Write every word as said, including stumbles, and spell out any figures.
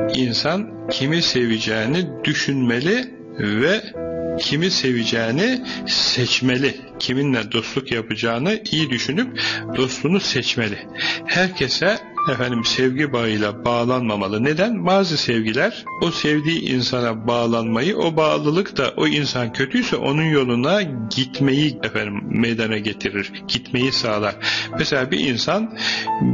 insan kimi seveceğini düşünmeli ve kimi seveceğini seçmeli. Kiminle dostluk yapacağını iyi düşünüp dostluğunu seçmeli. Herkese efendim sevgi bağıyla bağlanmamalı. Neden? Bazı sevgiler o sevdiği insana bağlanmayı, o bağlılık da o insan kötüyse onun yoluna gitmeyi efendim meydana getirir. Gitmeyi sağlar. Mesela bir insan